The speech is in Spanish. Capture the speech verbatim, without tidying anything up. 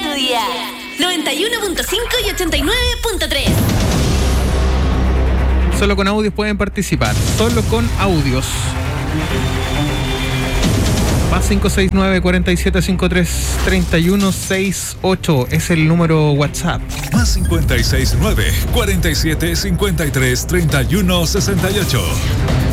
tu día. noventa y uno punto cinco y ochenta y nueve punto tres. Solo con audios pueden participar. Solo con audios. Más cinco seis nueve, cuatro siete cinco tres, tres uno seis ocho es el número WhatsApp. Más cinco seis nueve, cuatro siete cinco tres, tres uno seis ocho.